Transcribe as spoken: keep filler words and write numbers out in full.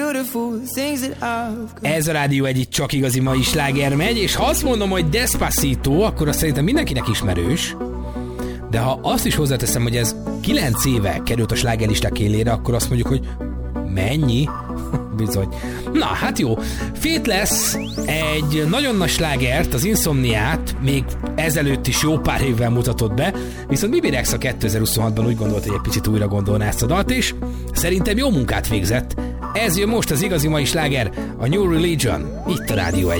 Ez a Rádió egy itt csak igazi mai sláger megy, és ha azt mondom, hogy Despacito, akkor azt szerintem mindenkinek ismerős. De ha azt is hozzáteszem, hogy ez kilenc éve került a slágerlisták élére, akkor azt mondjuk, hogy mennyi? Bizony. Na, hát jó. Faithless egy nagyon nagy slágert, az Insomniát még ezelőtt is jó pár évvel mutatott be, viszont Bibi Rexha kétezer-huszonhatban úgy gondolt, hogy egy picit újra gondolná ezt a dalt, és szerintem jó munkát végzett. Ez jön most az igazi mai sláger, a New Religion, itt a Rádió egy.